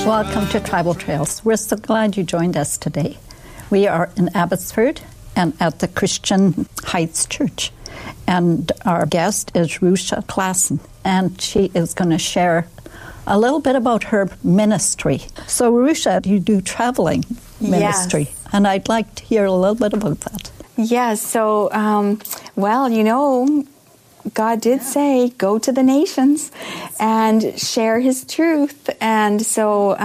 Welcome to Tribal Trails. We're so glad you joined us today. We are in Abbotsford and at the Christian Heights Church. And our guest is Rusha Klassen, and she is going to share a little bit about her ministry. So, Rusha, you do traveling ministry, yes. And I'd like to hear a little bit about that. Yes, so, God did say, go to the nations and share His truth. And so